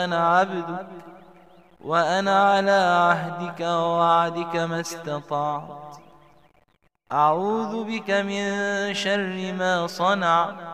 وأنا عبدك، وأنا على عهدك ووعدك ما استطعت. أعوذ بك من شر ما صنعت،